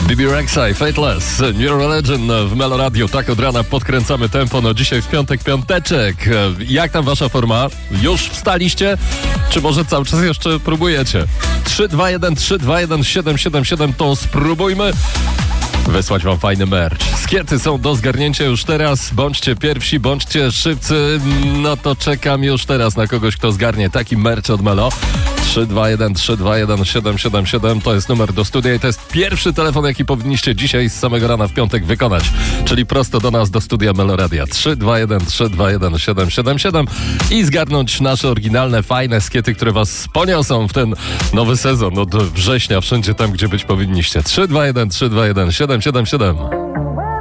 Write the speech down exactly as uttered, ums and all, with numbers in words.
B B Rexha, Fateless, New Religion w Melo Radio. Tak od rana podkręcamy tempo. No dzisiaj w piątek, piąteczek. Jak tam wasza forma? Już wstaliście? Czy może cały czas jeszcze próbujecie? trzy dwa jeden trzy dwa jeden siedem siedem siedem to spróbujmy wysłać wam fajny merch. Skiety są do zgarnięcia już teraz. Bądźcie pierwsi, bądźcie szybcy. No to czekam już teraz na kogoś, kto zgarnie taki merch od Melo. trzy dwa jeden trzy dwa jeden siedem siedem siedem to jest numer do studia i to jest pierwszy telefon, jaki powinniście dzisiaj z samego rana w piątek wykonać. Czyli prosto do nas, do studia Melo Radia. trzy dwa jeden trzy dwa jeden siedem siedem siedem i zgarnąć nasze oryginalne, fajne skiety, które was poniosą w ten nowy sezon od września, wszędzie tam, gdzie być powinniście. trzy dwa jeden trzy dwa jeden siedem siedem siedem.